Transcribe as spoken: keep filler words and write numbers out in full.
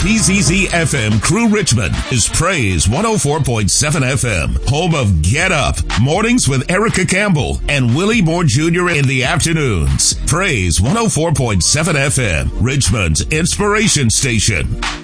P Z Z F M Crew Richmond is Praise one oh four point seven F M, home of Get Up, mornings with Erica Campbell and Willie Moore Junior in the afternoons. Praise one oh four point seven F M, Richmond's inspiration station.